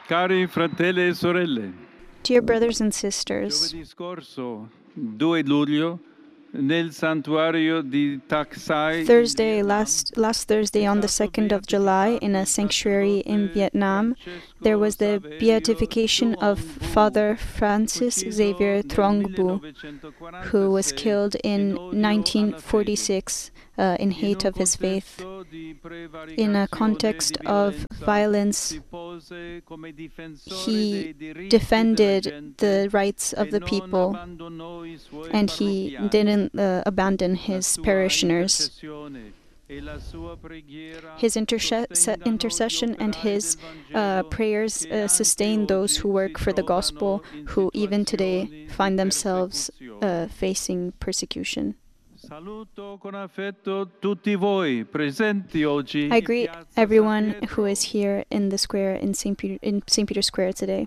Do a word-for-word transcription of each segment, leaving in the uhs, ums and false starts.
Cari fratelli e sorelle, Dear brothers and sisters, giovedì scorso, due luglio, nel santuario di Taksai, Thursday, last, last Thursday on the second of July, in a sanctuary in Vietnam, there was the beatification of Father Francis Xavier Truong Bu, who was killed in nineteen forty-six uh, in hate of his faith. In a context of violence, he defended the rights of the people, and he didn't uh, abandon his parishioners. His interse- intercession and his uh, prayers uh, sustain those who work for the gospel, who even today find themselves uh, facing persecution. I greet everyone who is here in the square in Saint Peter, in Saint Peter's Square today.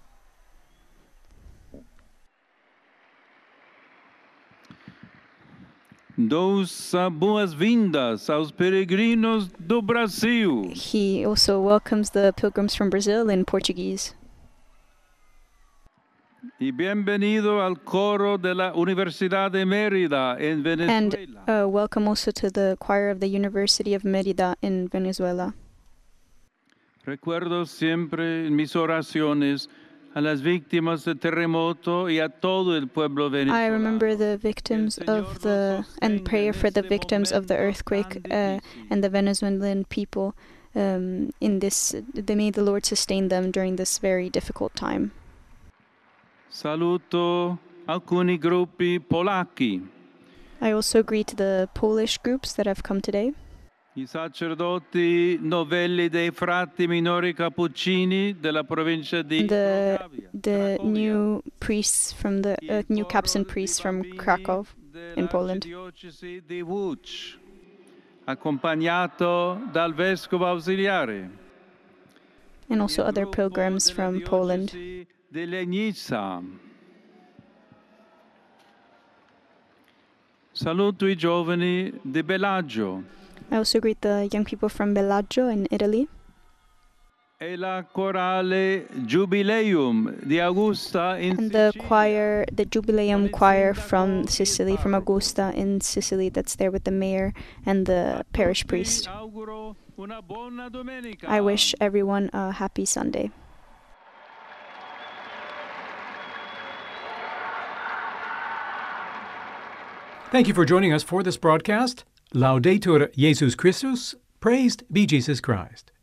Dous boas-vindas aos peregrinos do Brasil. He also welcomes the pilgrims from Brazil in Portuguese. Y bienvenido al coro de la Universidad de Mérida en Venezuela. And uh, welcome also to the choir of the University of Mérida in Venezuela. Recuerdo siempre en mis oraciones a las víctimas del terremoto y a todo el pueblo venezolano. I remember the victims of the, and prayer for the victims of the earthquake uh, and the Venezuelan people. Um, in this, they may the Lord sustain them during this very difficult time. Saluto alcuni gruppi polacchi. I also greet the Polish groups that have come today. I sacerdoti novelli dei frati minori cappuccini della provincia di The, Cracovia. the new priests from the uh, new Capuchin priests from Krakow in Poland. Diocesi di Łódź, accompagnato dal vescovo ausiliare. And also other pilgrims from Poland. Di Legnica. Saluto i giovani di Bellagio. I also greet the young people from Bellagio in Italy. E la chorale Jubileum di Augusta in And the Sicilia. choir, the Jubileum choir from Sicily, from Augusta in Sicily, that's there with the mayor and the parish priest. Auguro una buona domenica. I wish everyone a happy Sunday. Thank you for joining us for this broadcast. Laudetur Jesus Christus. Praised be Jesus Christ.